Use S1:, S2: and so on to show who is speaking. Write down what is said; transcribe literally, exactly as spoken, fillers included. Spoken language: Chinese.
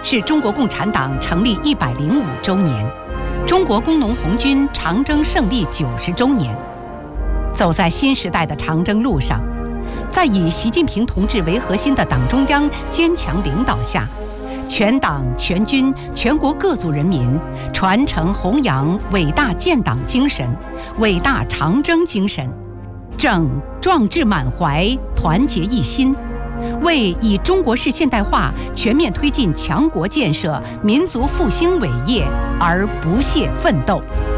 S1: 是中国共产党成立一百零五周年，中国工农红军长征胜利九十周年。走在新时代的长征路上，在以习近平同志为核心的党中央坚强领导下，全党全军全国各族人民传承弘扬伟大建党精神、伟大长征精神，正壮志满怀、团结一心，为以中国式现代化全面推进强国建设、民族复兴伟业而不懈奋斗。